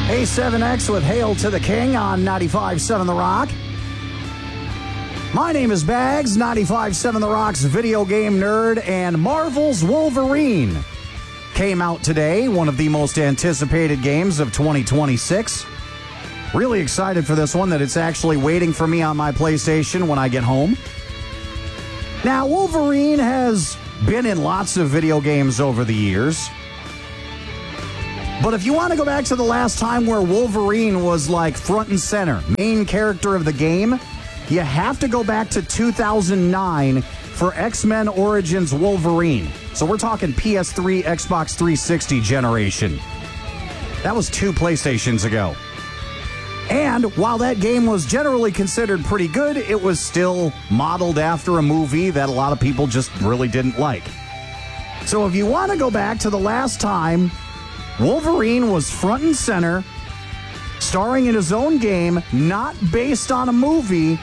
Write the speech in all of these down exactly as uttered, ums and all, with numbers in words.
A seven X with Hail to the King on ninety-five point seven The Rock. My name is Bags, ninety-five point seven The Rock's video game nerd, and Marvel's Wolverine came out today, one of the most anticipated games of twenty twenty-six. Really excited for this one, that it's actually waiting for me on my PlayStation when I get home. Now, Wolverine has been in lots of video games over the years. But if you want to go back to the last time where Wolverine was like front and center, main character of the game, you have to go back to two thousand nine for X-Men Origins Wolverine. So we're talking P S three, Xbox three sixty generation. That was two PlayStations ago. And while that game was generally considered pretty good, it was still modeled after a movie that a lot of people just really didn't like. So if you want to go back to the last time Wolverine was front and center, starring in his own game, not based on a movie,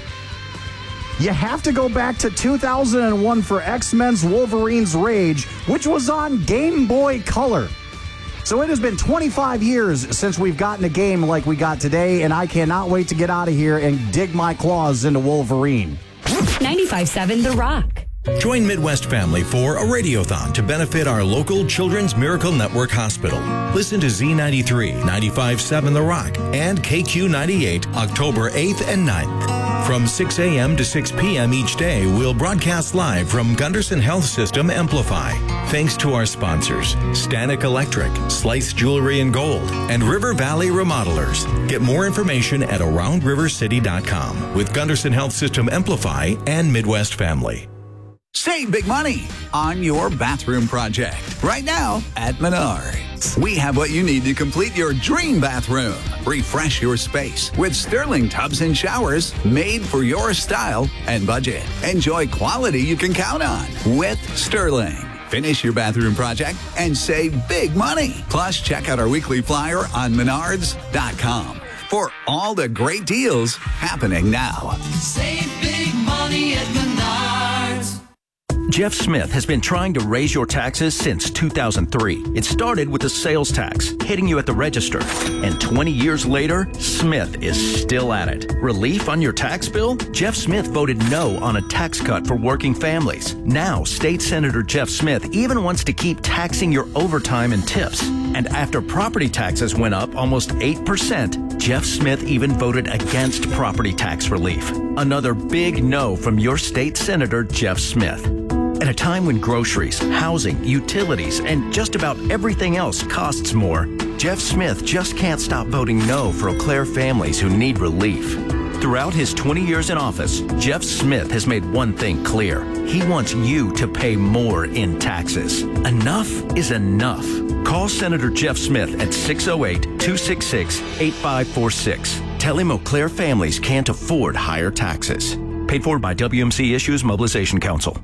you have to go back to two thousand one for X-Men's Wolverine's Rage, which was on Game Boy Color. So it has been twenty-five years since we've gotten a game like we got today, and I cannot wait to get out of here and dig my claws into Wolverine. ninety-five point seven The Rock. Join Midwest Family for a radiothon to benefit our local Children's Miracle Network Hospital. Listen to Z ninety-three, ninety-five point seven The Rock, and K Q ninety-eight, October eighth and ninth. From six a.m. to six p.m. each day, we'll broadcast live from Gunderson Health System Amplify. Thanks to our sponsors, Stanek Electric, Slice Jewelry and Gold, and River Valley Remodelers. Get more information at around river city dot com with Gunderson Health System Amplify and Midwest Family. Save big money on your bathroom project right now at Menards. We have what you need to complete your dream bathroom. Refresh your space with Sterling tubs and showers made for your style and budget. Enjoy quality you can count on with Sterling. Finish your bathroom project and save big money. Plus, check out our weekly flyer on menards dot com for all the great deals happening now. Save big money at Menards. Jeff Smith has been trying to raise your taxes since two thousand three. It started with the sales tax, hitting you at the register. And twenty years later, Smith is still at it. Relief on your tax bill? Jeff Smith voted no on a tax cut for working families. Now, State Senator Jeff Smith even wants to keep taxing your overtime and tips. And after property taxes went up almost eight percent, Jeff Smith even voted against property tax relief. Another big no from your state senator, Jeff Smith. At a time when groceries, housing, utilities, and just about everything else costs more, Jeff Smith just can't stop voting no for Eau Claire families who need relief. Throughout his twenty years in office, Jeff Smith has made one thing clear. He wants you to pay more in taxes. Enough is enough. Call Senator Jeff Smith at six oh eight, two six six, eight five four six. Tell him Eau Claire families can't afford higher taxes. Paid for by W M C Issues Mobilization Council.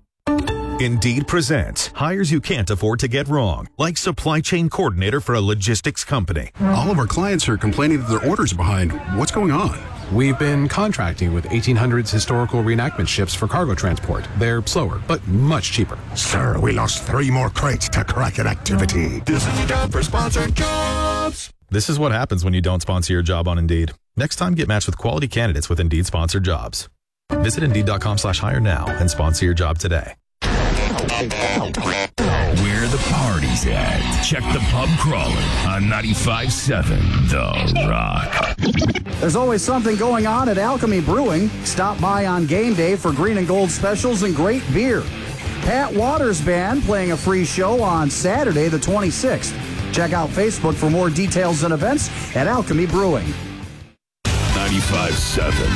Indeed presents hires you can't afford to get wrong, like supply chain coordinator for a logistics company. All of our clients are complaining that their orders are behind. What's going on? We've been contracting with eighteen hundreds historical reenactment ships for cargo transport. They're slower, but much cheaper. Sir, we lost three more crates to Kraken activity. This is a job for sponsored jobs. This is what happens when you don't sponsor your job on Indeed. Next time, get matched with quality candidates with Indeed sponsored jobs. Visit Indeed.com slash hire now and sponsor your job today. Where the party's at. Check the pub crawler on ninety-five point seven The Rock. There's always something going on at Alchemy Brewing. Stop by on game day for green and gold specials and great beer. Pat Waters Band playing a free show on Saturday the twenty-sixth. Check out Facebook for more details and events at Alchemy Brewing. ninety-five point seven